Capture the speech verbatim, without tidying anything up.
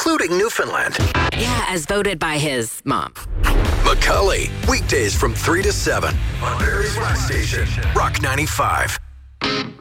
including Newfoundland. Yeah, as voted by his mom. McCully, weekdays from three to seven on Barrie's Rock Station, Rock ninety-five.